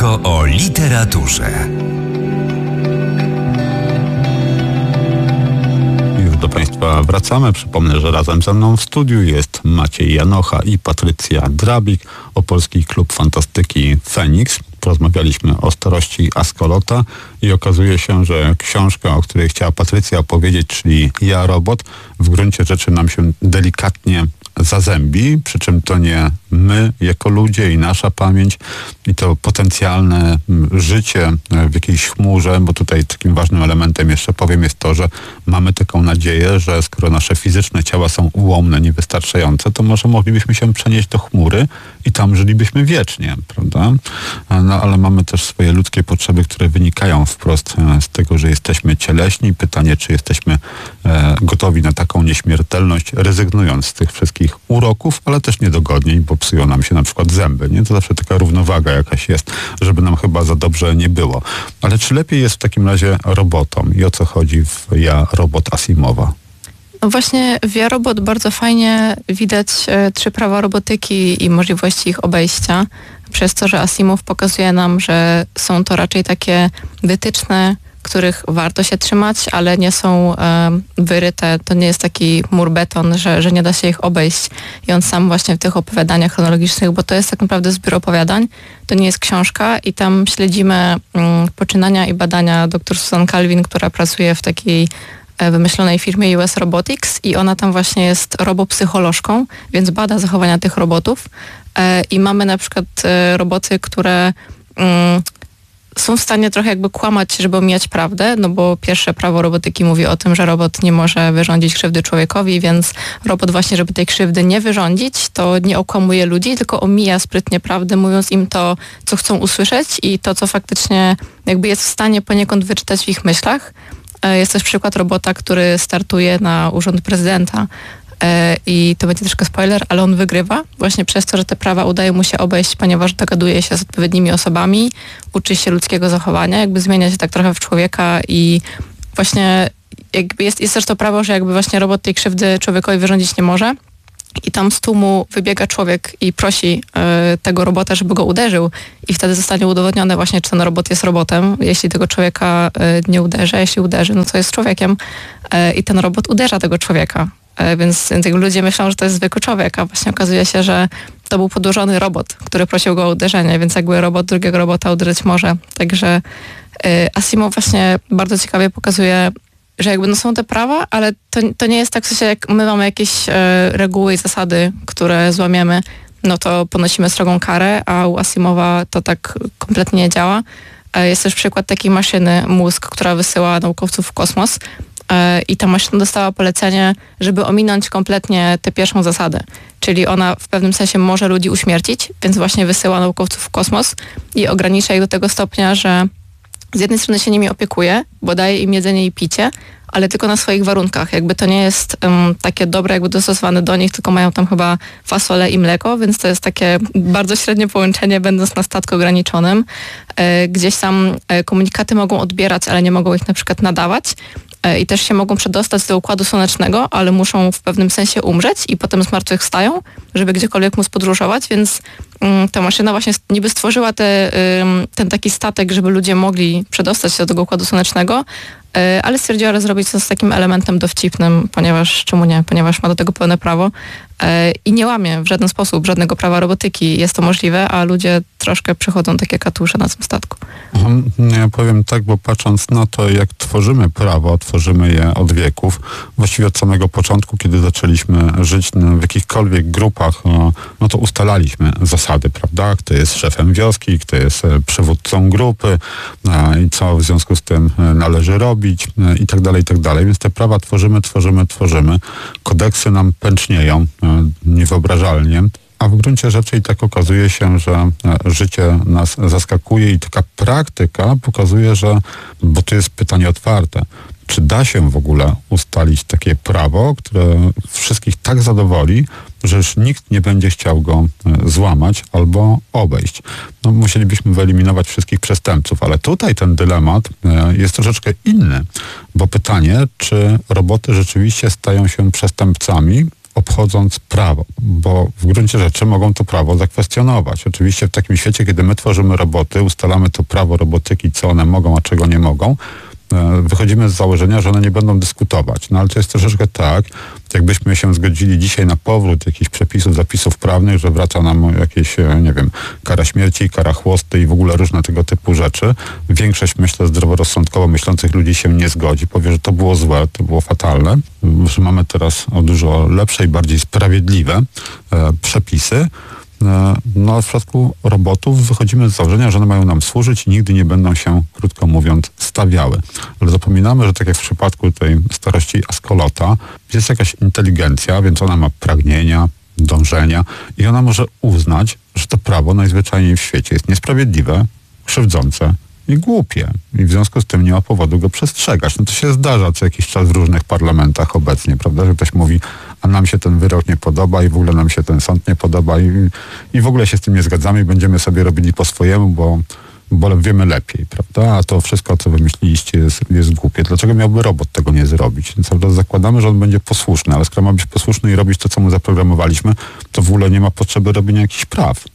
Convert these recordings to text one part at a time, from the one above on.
Tylko o literaturze. Już do Państwa wracamy. Przypomnę, że razem ze mną w studiu jest Maciej Janocha i Patrycja Drabik, Opolski Klub Fantastyki Feniks. Porozmawialiśmy o starości Askolota i okazuje się, że książka, o której chciała Patrycja opowiedzieć, czyli Ja, Robot, w gruncie rzeczy nam się delikatnie zazębi, przy czym to nie my jako ludzie i nasza pamięć i to potencjalne życie w jakiejś chmurze, bo tutaj takim ważnym elementem, jeszcze powiem, jest to, że mamy taką nadzieję, że skoro nasze fizyczne ciała są ułomne, niewystarczające, to może moglibyśmy się przenieść do chmury i tam żylibyśmy wiecznie, prawda? No ale mamy też swoje ludzkie potrzeby, które wynikają wprost z tego, że jesteśmy cieleśni. Pytanie, czy jesteśmy gotowi na taką nieśmiertelność, rezygnując z tych wszystkich uroków, ale też niedogodnień, bo psują nam się na przykład zęby, nie? To zawsze taka równowaga jakaś jest, żeby nam chyba za dobrze nie było. Ale czy lepiej jest w takim razie robotom? I o co chodzi w Ja, Robot Asimowa? No właśnie w Ja, Robot bardzo fajnie widać 3 prawa robotyki i możliwości ich obejścia, przez to, że Asimov pokazuje nam, że są to raczej takie wytyczne, których warto się trzymać, ale nie są wyryte. To nie jest taki mur beton, że nie da się ich obejść. I on sam właśnie w tych opowiadaniach chronologicznych, bo to jest tak naprawdę zbiór opowiadań, to nie jest książka i tam śledzimy poczynania i badania dr Susan Calvin, która pracuje w takiej wymyślonej firmie US Robotics i ona tam właśnie jest robopsycholożką, więc bada zachowania tych robotów i mamy na przykład roboty, które są w stanie trochę jakby kłamać, żeby omijać prawdę, no bo pierwsze prawo robotyki mówi o tym, że robot nie może wyrządzić krzywdy człowiekowi, więc robot właśnie, żeby tej krzywdy nie wyrządzić, to nie okłamuje ludzi, tylko omija sprytnie prawdę, mówiąc im to, co chcą usłyszeć i to, co faktycznie jakby jest w stanie poniekąd wyczytać w ich myślach. Jest też przykład robota, który startuje na urząd prezydenta i to będzie troszkę spoiler, ale on wygrywa właśnie przez to, że te prawa udaje mu się obejść, ponieważ dogaduje się z odpowiednimi osobami, uczy się ludzkiego zachowania, jakby zmienia się tak trochę w człowieka i właśnie jakby jest też to prawo, że jakby właśnie robot tej krzywdy człowiekowi wyrządzić nie może. I tam z tłumu wybiega człowiek i prosi tego robota, żeby go uderzył i wtedy zostanie udowodnione właśnie, czy ten robot jest robotem, jeśli tego człowieka nie uderzy, a jeśli uderzy, no to jest człowiekiem i ten robot uderza tego człowieka. Więc ludzie myślą, że to jest zwykły człowiek, a właśnie okazuje się, że to był podłożony robot, który prosił go o uderzenie, więc jakby robot drugiego robota uderzyć może. Także Asimov właśnie bardzo ciekawie pokazuje, że jakby no są te prawa, ale to nie jest tak, w sensie jak my mamy jakieś reguły i zasady, które złamiemy, no to ponosimy srogą karę, a u Asimowa to tak kompletnie nie działa. Jest też przykład takiej maszyny, mózg, która wysyła naukowców w kosmos i ta maszyna dostała polecenie, żeby ominąć kompletnie tę pierwszą zasadę. Czyli ona w pewnym sensie może ludzi uśmiercić, więc właśnie wysyła naukowców w kosmos i ogranicza ich do tego stopnia, że z jednej strony się nimi opiekuje, bo daje im jedzenie i picie, ale tylko na swoich warunkach. Jakby to nie jest takie dobre, jakby dostosowane do nich, tylko mają tam chyba fasolę i mleko, więc to jest takie bardzo średnie połączenie, będąc na statku ograniczonym. Gdzieś tam komunikaty mogą odbierać, ale nie mogą ich na przykład nadawać. I też się mogą przedostać do Układu Słonecznego, ale muszą w pewnym sensie umrzeć i potem zmartwychwstają, żeby gdziekolwiek móc podróżować, więc ta maszyna właśnie niby stworzyła ten taki statek, żeby ludzie mogli przedostać się do tego Układu Słonecznego, ale stwierdziła, że zrobić to z takim elementem dowcipnym, ponieważ, czemu nie, ponieważ ma do tego pełne prawo i nie łamie w żaden sposób żadnego prawa robotyki. Jest to możliwe, a ludzie troszkę przychodzą takie katusze na tym statku. Ja powiem tak, bo patrząc na to, jak tworzymy prawo, tworzymy je od wieków, właściwie od samego początku, kiedy zaczęliśmy żyć w jakichkolwiek grupach, no to ustalaliśmy zasady, prawda? Kto jest szefem wioski, kto jest przywódcą grupy i co w związku z tym należy robić i tak dalej, i tak dalej. Więc te prawa tworzymy. Kodeksy nam pęcznieją niewyobrażalnie. A w gruncie rzeczy i tak okazuje się, że życie nas zaskakuje i taka praktyka pokazuje, że, bo to jest pytanie otwarte, czy da się w ogóle ustalić takie prawo, które wszystkich tak zadowoli, że już nikt nie będzie chciał go złamać albo obejść. No, musielibyśmy wyeliminować wszystkich przestępców, ale tutaj ten dylemat jest troszeczkę inny, bo pytanie, czy roboty rzeczywiście stają się przestępcami, obchodząc prawo, bo w gruncie rzeczy mogą to prawo zakwestionować. Oczywiście w takim świecie, kiedy my tworzymy roboty, ustalamy to prawo robotyki, co one mogą, a czego nie mogą, wychodzimy z założenia, że one nie będą dyskutować. No ale to jest troszeczkę tak, jakbyśmy się zgodzili dzisiaj na powrót jakichś przepisów, zapisów prawnych, że wraca nam jakieś, nie wiem, kara śmierci, kara chłosty i w ogóle różne tego typu rzeczy. Większość, myślę, zdroworozsądkowo myślących ludzi się nie zgodzi. Powie, że to było złe, to było fatalne, że mamy teraz o dużo lepsze i bardziej sprawiedliwe przepisy. No, w przypadku robotów wychodzimy z założenia, że one mają nam służyć i nigdy nie będą się, krótko mówiąc, stawiały. Ale zapominamy, że tak jak w przypadku tej starości Askolota, jest jakaś inteligencja, więc ona ma pragnienia, dążenia i ona może uznać, że to prawo najzwyczajniej w świecie jest niesprawiedliwe, krzywdzące i głupie. I w związku z tym nie ma powodu go przestrzegać. No to się zdarza co jakiś czas w różnych parlamentach obecnie, prawda, że ktoś mówi, a nam się ten wyrok nie podoba i w ogóle nam się ten sąd nie podoba i w ogóle się z tym nie zgadzamy i będziemy sobie robili po swojemu, bo wiemy lepiej, prawda? A to wszystko, co wymyśliliście, jest głupie. Dlaczego miałby robot tego nie zrobić? Cały czas zakładamy, że on będzie posłuszny, ale skoro ma być posłuszny i robić to, co mu zaprogramowaliśmy, to w ogóle nie ma potrzeby robienia jakichś praw.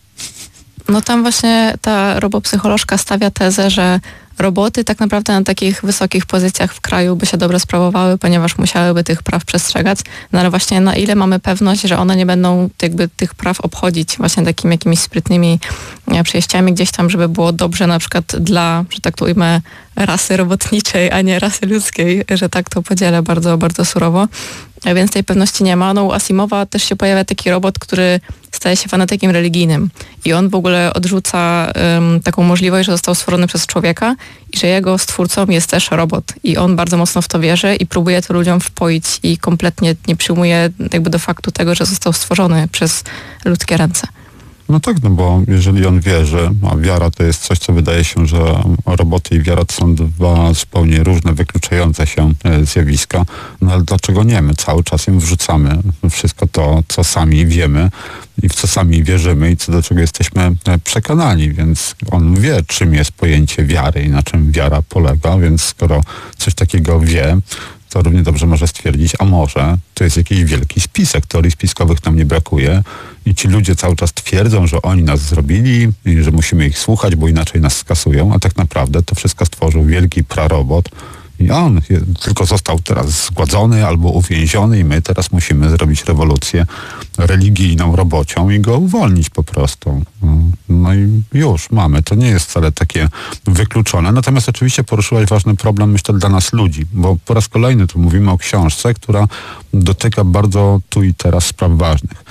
No tam właśnie ta robopsycholożka stawia tezę, że roboty tak naprawdę na takich wysokich pozycjach w kraju by się dobrze sprawowały, ponieważ musiałyby tych praw przestrzegać, no ale właśnie na ile mamy pewność, że one nie będą jakby tych praw obchodzić właśnie takimi jakimiś sprytnymi przejściami gdzieś tam, żeby było dobrze na przykład dla, że tak to ujmę, rasy robotniczej, a nie rasy ludzkiej, że tak to podzielę bardzo, bardzo surowo. Więc tej pewności nie ma. No u Asimowa też się pojawia taki robot, który staje się fanatykiem religijnym i on w ogóle odrzuca taką możliwość, że został stworzony przez człowieka i że jego stwórcą jest też robot i on bardzo mocno w to wierzy i próbuje to ludziom wpoić i kompletnie nie przyjmuje jakby do faktu tego, że został stworzony przez ludzkie ręce. No tak, no bo jeżeli on wierzy, a wiara to jest coś, co wydaje się, że roboty i wiara to są dwa zupełnie różne, wykluczające się zjawiska, no ale dlaczego nie? My cały czas im wrzucamy wszystko to, co sami wiemy i w co sami wierzymy i co do czego jesteśmy przekonani, więc on wie, czym jest pojęcie wiary i na czym wiara polega, więc skoro coś takiego wie, to równie dobrze może stwierdzić, a może to jest jakiś wielki spisek, teorii spiskowych nam nie brakuje i ci ludzie cały czas twierdzą, że oni nas zrobili i że musimy ich słuchać, bo inaczej nas skasują, a tak naprawdę to wszystko stworzył wielki prarobot i on tylko został teraz zgładzony albo uwięziony i my teraz musimy zrobić rewolucję religijną robocią i go uwolnić po prostu. No i już mamy. To nie jest wcale takie wykluczone. Natomiast oczywiście poruszyłaś ważny problem, myślę, dla nas ludzi, bo po raz kolejny tu mówimy o książce, która dotyka bardzo tu i teraz spraw ważnych.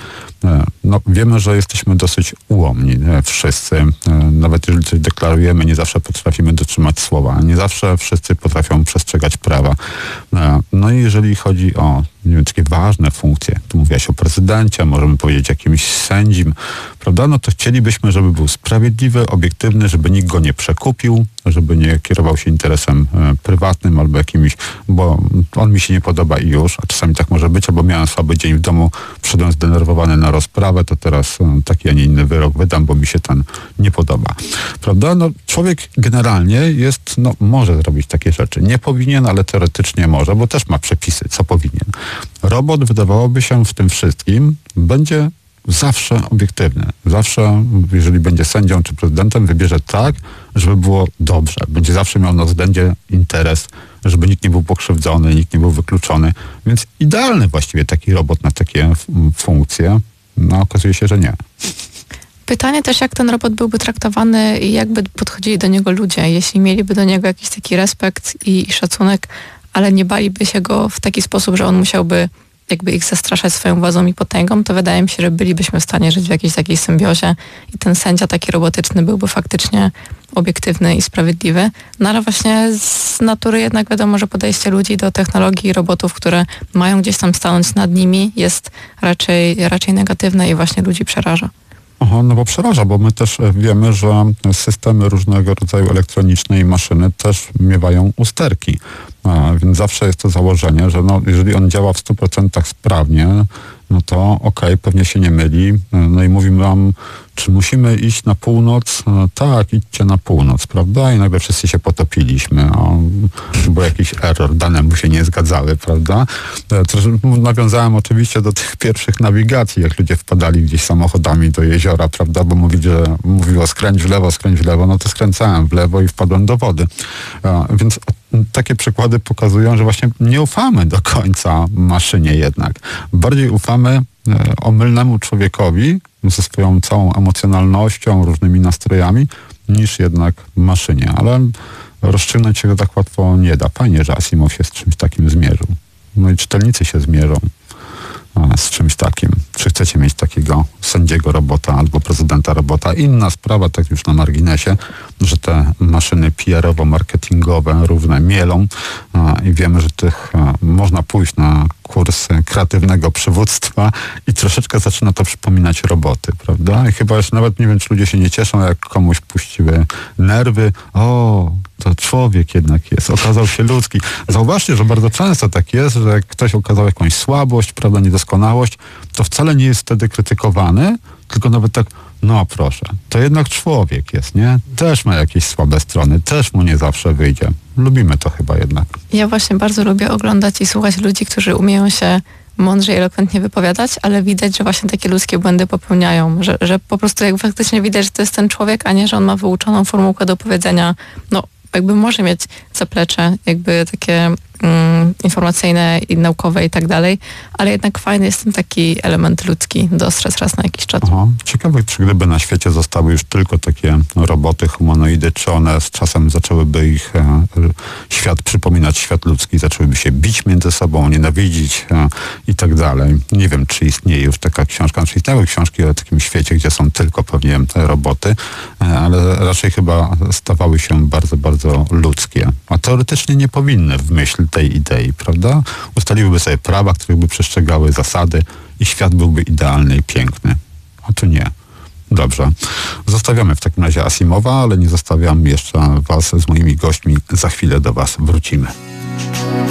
No, wiemy, że jesteśmy dosyć ułomni wszyscy. Nawet jeżeli coś deklarujemy, nie zawsze potrafimy dotrzymać słowa. Nie zawsze wszyscy potrafią przestrzegać prawa. No i jeżeli chodzi o takie ważne funkcje, tu mówiłaś o prezydencie, możemy powiedzieć jakimś sędzim, prawda? No to chcielibyśmy, żeby był sprawiedliwy, obiektywny, żeby nikt go nie przekupił, żeby nie kierował się interesem prywatnym albo jakimś, bo on mi się nie podoba i już, a czasami tak może być, albo miałem słaby dzień w domu, przyszedłem zdenerwowany na rozprawę, to teraz taki, a nie inny wyrok wydam, bo mi się ten nie podoba. Prawda? No człowiek generalnie jest, no może zrobić takie rzeczy. Nie powinien, ale teoretycznie może, bo też ma przepisy, co powinien. Robot, wydawałoby się, w tym wszystkim będzie zawsze obiektywny. Zawsze, jeżeli będzie sędzią czy prezydentem, wybierze tak, żeby było dobrze. Będzie zawsze miał na względzie interes, żeby nikt nie był pokrzywdzony, nikt nie był wykluczony. Więc idealny właściwie taki robot na takie funkcje. No okazuje się, że nie. Pytanie też, jak ten robot byłby traktowany i jakby podchodzili do niego ludzie, jeśli mieliby do niego jakiś taki respekt i szacunek, ale nie baliby się go w taki sposób, że on musiałby jakby ich zastraszać swoją władzą i potęgą, to wydaje mi się, że bylibyśmy w stanie żyć w jakiejś takiej symbiozie i ten sędzia taki robotyczny byłby faktycznie obiektywny i sprawiedliwy. No ale właśnie z natury jednak wiadomo, że podejście ludzi do technologii i robotów, które mają gdzieś tam stanąć nad nimi, jest raczej negatywne i właśnie ludzi przeraża. Aha, no bo przeraża, bo my też wiemy, że systemy różnego rodzaju elektroniczne i maszyny też miewają usterki. Więc zawsze jest to założenie, że no, jeżeli on działa w 100% sprawnie, no to okej, pewnie się nie myli. No i mówi nam Czy musimy iść na północ? Tak, idźcie na północ, prawda? I nagle wszyscy się potopiliśmy, bo jakiś error, dane mu się nie zgadzały, prawda? Nawiązałem oczywiście do tych pierwszych nawigacji, jak ludzie wpadali gdzieś samochodami do jeziora, prawda? Bo mówiło skręć w lewo, no to skręcałem w lewo i wpadłem do wody. Więc takie przykłady pokazują, że właśnie nie ufamy do końca maszynie jednak. Bardziej ufamy omylnemu człowiekowi ze swoją całą emocjonalnością, różnymi nastrojami, niż jednak maszynie. Ale rozstrzygnąć się to tak łatwo nie da. Fajnie, że Asimov się z czymś takim zmierzył. No i czytelnicy się zmierzą z czymś takim. Czy chcecie mieć takiego sędziego robota albo prezydenta robota? Inna sprawa, tak już na marginesie, że te maszyny PR-owo-marketingowe równe mielą i wiemy, że można pójść na kurs kreatywnego przywództwa i troszeczkę zaczyna to przypominać roboty, prawda? I chyba już nawet nie wiem, czy ludzie się nie cieszą, jak komuś puściły nerwy. To człowiek jednak jest, okazał się ludzki. Zauważcie, że bardzo często tak jest, że jak ktoś okazał jakąś słabość, prawda, niedoskonałość, to wcale nie jest wtedy krytykowany, tylko nawet tak, no proszę, to jednak człowiek jest, nie? Też ma jakieś słabe strony, też mu nie zawsze wyjdzie. Lubimy to chyba jednak. Ja właśnie bardzo lubię oglądać i słuchać ludzi, którzy umieją się mądrze i elokwentnie wypowiadać, ale widać, że właśnie takie ludzkie błędy popełniają, że po prostu jak faktycznie widać, że to jest ten człowiek, a nie, że on ma wyuczoną formułkę do powiedzenia, no jakby może mieć zaplecze jakby takie informacyjne i naukowe i tak dalej, ale jednak fajny jest ten taki element ludzki, dostrzec raz na jakiś czas. Ciekawe, czy gdyby na świecie zostały już tylko takie roboty, humanoidy, czy one z czasem zaczęłyby ich świat przypominać świat ludzki, zaczęłyby się bić między sobą, nienawidzić i tak dalej. Nie wiem, czy istnieje już taka książka, czy istniały książki o takim świecie, gdzie są tylko pewnie roboty, ale raczej chyba stawały się bardzo, bardzo ludzkie. A teoretycznie nie powinny w myśl tej idei, prawda? Ustaliłyby sobie prawa, których by przestrzegały zasady i świat byłby idealny i piękny. A tu nie. Dobrze. Zostawiamy w takim razie Asimowa, ale nie zostawiam jeszcze was z moimi gośćmi. Za chwilę do was wrócimy.